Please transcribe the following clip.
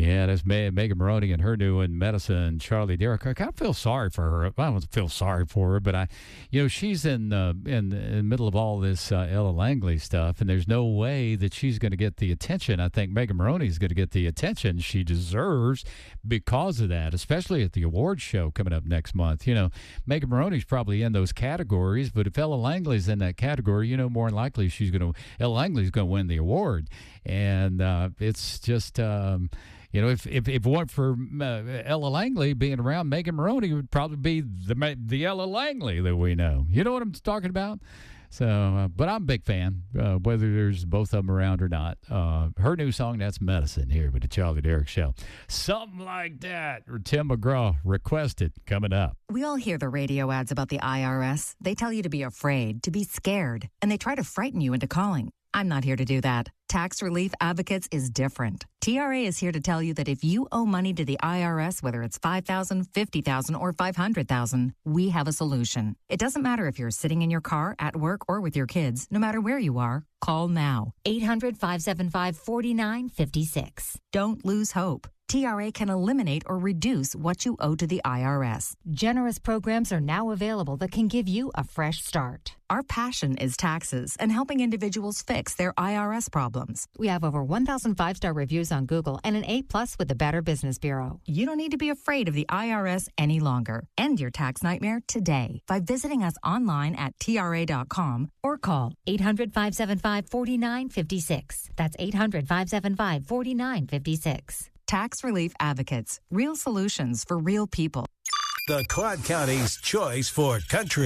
Yeah, that's Megan Maroney and her new one, Medicine. Charlie Derrick. I kind of feel sorry for her. I don't feel sorry for her, but she's in the middle of all this Ella Langley stuff, and there's no way that she's going to get the attention. I think Megan Maroney is going to get the attention she deserves because of that, especially at the awards show coming up next month. Megan Maroney's probably in those categories, but if Ella Langley's in that category, more than likely Ella Langley's going to win the award. And it's just, if it weren't for Ella Langley being around, Megan Maroney would probably be the Ella Langley that we know. You know what I'm talking about? So, but I'm a big fan, whether there's both of them around or not. Her new song, that's Medicine, here with the Charlie Derrick Show. Something like that, or Tim McGraw requested, coming up. We all hear the radio ads about the IRS. They tell you to be afraid, to be scared, and they try to frighten you into calling. I'm not here to do that. Tax Relief Advocates is different. TRA is here to tell you that if you owe money to the IRS, whether it's $5,000, $50,000, or $500,000, we have a solution. It doesn't matter if you're sitting in your car, at work, or with your kids. No matter where you are, call now. 800-575-4956. Don't lose hope. TRA can eliminate or reduce what you owe to the IRS. Generous programs are now available that can give you a fresh start. Our passion is taxes and helping individuals fix their IRS problems. We have over 1,000 five-star reviews on Google and an A+ with the Better Business Bureau. You don't need to be afraid of the IRS any longer. End your tax nightmare today by visiting us online at TRA.com or call 800-575-4956. That's 800-575-4956. Tax Relief Advocates. Real solutions for real people. The Clark County's choice for country.